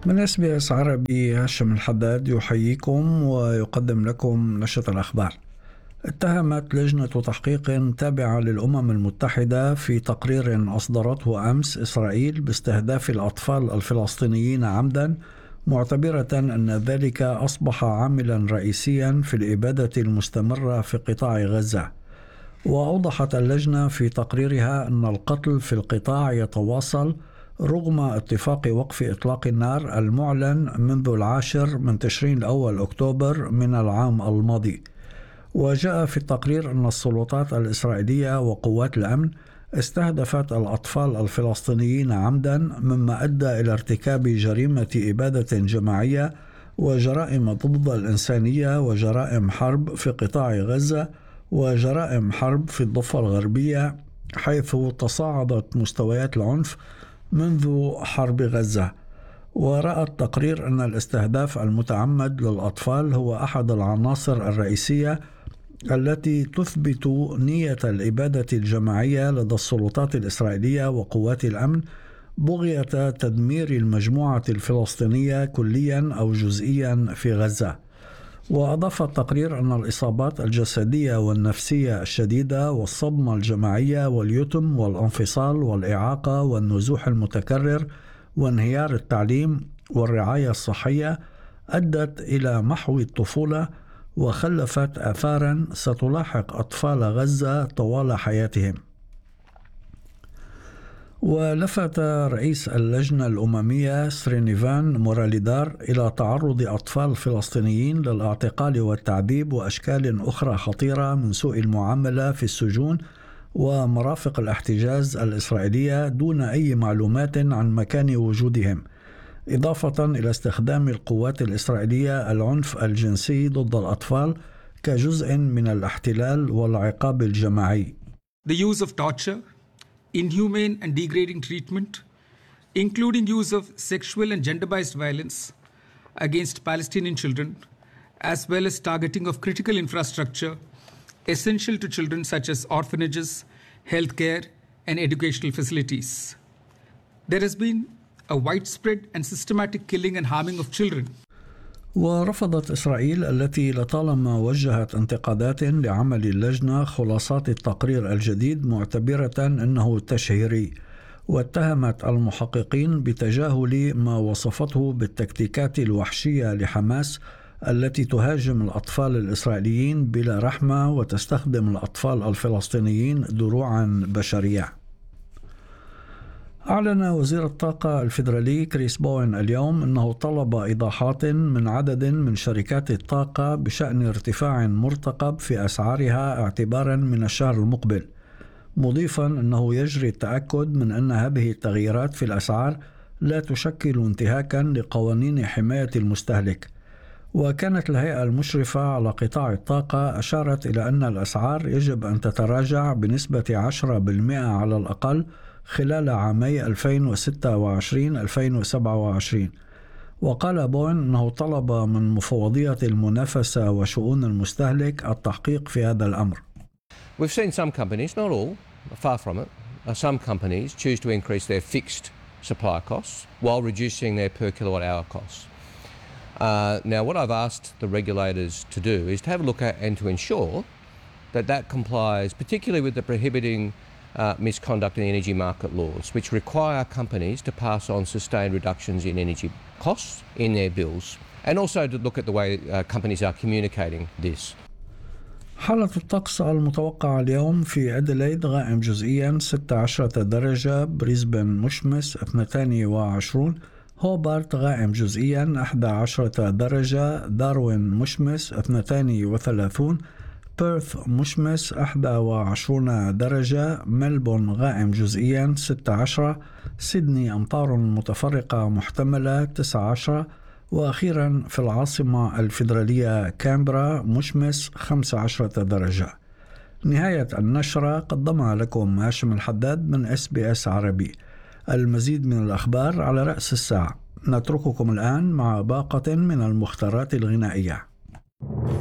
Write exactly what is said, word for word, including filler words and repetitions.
من اس بي اس عربي، هاشم الحداد يحييكم ويقدم لكم نشرة الأخبار. اتهمت لجنة تحقيق تابعة للأمم المتحدة في تقرير أصدرته أمس إسرائيل باستهداف الأطفال الفلسطينيين عمدا، معتبرة أن ذلك أصبح عاملا رئيسيا في الإبادة المستمرة في قطاع غزة. وأوضحت اللجنة في تقريرها أن القتل في القطاع يتواصل رغم اتفاق وقف إطلاق النار المعلن منذ العاشر من تشرين الأول أكتوبر من العام الماضي. وجاء في التقرير أن السلطات الإسرائيلية وقوات الأمن استهدفت الأطفال الفلسطينيين عمدا، مما أدى إلى ارتكاب جريمة إبادة جماعية وجرائم ضد الإنسانية وجرائم حرب في قطاع غزة وجرائم حرب في الضفة الغربية، حيث تصاعدت مستويات العنف منذ حرب غزة. ورأى التقرير أن الاستهداف المتعمد للأطفال هو أحد العناصر الرئيسية التي تثبت نية الإبادة الجماعية لدى السلطات الإسرائيلية وقوات الأمن بغية تدمير المجموعة الفلسطينية كليا أو جزئيا في غزة. وأضاف التقرير أن الإصابات الجسدية والنفسية الشديدة والصدمة الجماعية واليتم والانفصال والإعاقة والنزوح المتكرر وانهيار التعليم والرعاية الصحية أدت إلى محو الطفولة وخلفت آثارا ستلاحق أطفال غزة طوال حياتهم. ولفت رئيس اللجنة الأممية سرينيفان موراليدار إلى تعرض أطفال فلسطينيين للاعتقال والتعذيب وأشكال أخرى خطيرة من سوء المعاملة في السجون ومرافق الاحتجاز الإسرائيلية دون أي معلومات عن مكان وجودهم، إضافة إلى استخدام القوات الإسرائيلية العنف الجنسي ضد الأطفال كجزء من الاحتلال والعقاب الجماعي. The use of torture, inhumane and degrading treatment, including use of sexual and gender-based violence against Palestinian children, as well as targeting of critical infrastructure essential to children such as orphanages, healthcare, and educational facilities. There has been a widespread and systematic killing and harming of children. ورفضت إسرائيل التي لطالما وجهت انتقادات لعمل اللجنة خلاصات التقرير الجديد، معتبرة أنه تشهيري، واتهمت المحققين بتجاهل ما وصفته بالتكتيكات الوحشية لحماس التي تهاجم الأطفال الإسرائيليين بلا رحمة وتستخدم الأطفال الفلسطينيين دروعا بشرية. أعلن وزير الطاقة الفيدرالي كريس بوين اليوم أنه طلب إيضاحات من عدد من شركات الطاقة بشأن ارتفاع مرتقب في أسعارها اعتبارا من الشهر المقبل، مضيفا أنه يجري التأكد من أن هذه التغييرات في الأسعار لا تشكل انتهاكا لقوانين حماية المستهلك. وكانت الهيئة المشرفة على قطاع الطاقة أشارت إلى أن الأسعار يجب أن تتراجع بنسبة عشرة بالمئة على الأقل خلال عامي ألفين وستة وعشرين ألفين وسبعة وعشرين. وقال بوين أنه طلب من مفوضية المنافسة وشؤون المستهلك التحقيق في هذا الأمر. We've seen some companies, not all, far from it, some companies choose to increase their fixed supply costs while reducing their per kilowatt hour costs. Uh, now, what I've asked the regulators to do is to have a look at and to ensure that that complies, particularly with the prohibiting uh, misconduct in energy market laws, which require companies to pass on sustained reductions in energy costs in their bills, and also to look at the way uh, companies are communicating this. حالة الطقس المتوقعة اليوم في أديلايد غائم جزئيا ستة عشر درجة، بريسبن مشمس اثنتين وعشرون، هوبارت غائم جزئيا أحد عشر درجة، داروين مشمس اثنتين وثلاثون، بيرث مشمس أحد وعشرون درجة، ملبون غائم جزئيا ستة عشر، سيدني أمطار متفرقة محتملة تسعة عشر، وأخيرا في العاصمة الفيدرالية كامبرا مشمس خمسة عشر درجة. نهاية النشرة قدمها لكم هاشم الحداد من اس بي اس عربي. المزيد من الأخبار على رأس الساعة. نترككم الآن مع باقة من المختارات الغنائية.